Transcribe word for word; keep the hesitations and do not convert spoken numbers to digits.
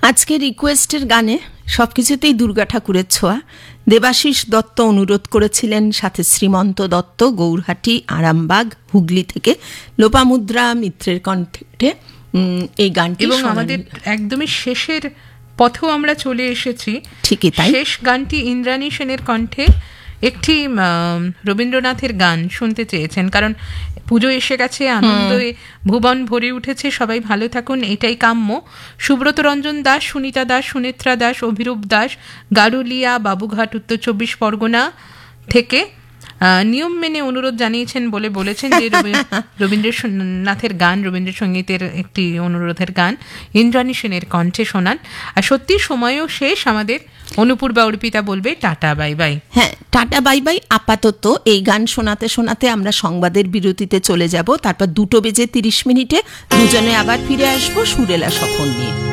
আজকে রিকোয়েস্টের গানে সবকিছুতেই দুর্গা ঠাকুরের ছোঁয়া। দেবাশিস দত্ত অনুরোধ করেছিলেন, সাথে শ্রীমন্ত দত্ত গৌরহাটি আরামবাগ হুগলি থেকে, লোপামুদ্রা মিত্রের কণ্ঠে এই গানটি। এবং আমাদের একদমই শেষের পথেও আমরা চলে এসেছি। ঠিকই তাই, শেষ গানটি ইন্দ্রাণী সেনের কণ্ঠে একটি রবীন্দ্রনাথের গান শুনতে চেয়েছেন, কারণ পুজো এসে গেছে, আনন্দে ভুবন ভরে উঠেছে, সবাই ভালো থাকুন, এটাই কাম্য। সুব্রত রঞ্জন দাস, সুনিতা দাস, সুনেত্রা দাস, অভিরূপ দাস, গারুলিয়া, বাবুঘাট, উত্তর চব্বিশ পরগনা থেকে নিয়ম মেনে অনুরোধ জানিয়েছেন বলে বলেছেন যে রবীন্দ্রনাথের গান, রবীন্দ্রসঙ্গীতের একটি অনুরোধের গান ইন্দ্রাণী সেনের কণ্ঠে শোনান। আর সত্যি সময়ও শেষ আমাদের। অনুপূর্বা অর্পিতা বলবে টাটা বাই বাই। হ্যাঁ, টাটা বাই বাই। আপাতত এই গান শোনাতে শোনাতে আমরা সংবাদের বিরতিতে চলে যাব, তারপর দুটো বেজে তিরিশ মিনিটে দুজনে আবার ফিরে আসবো সুরেলা সফর নিয়ে।